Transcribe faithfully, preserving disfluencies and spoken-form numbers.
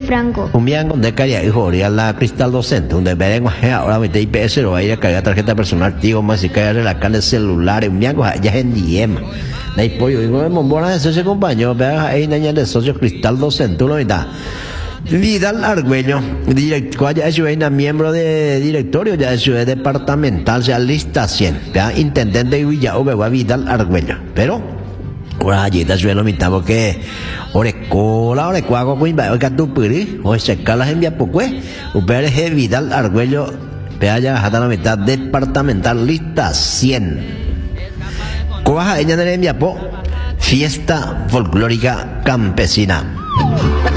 franco. Un día con de caria hijo haría la cristal docente, donde veremos ahora mete I P S o ir a cargar tarjeta personal, tío, más si cae la can de celular, un día con ya en diema. De ahí pollo, digo, me mombona de socio compañero, vea ahí niña de socio cristal docente, uno y da. Vidal Argüello, director, ya es una miembro de directorio, ya es departamental, sea lista cien, ya intendente de Villanueva, Vidal Argüello, pero ahora allí está suelo mitad porque orecola orecuago con va a tu piri o se cala en via poco o es Vidal Argüello, vea ya hasta la mitad departamental lista cien. Coja ella en el enviapo fiesta folclórica campesina.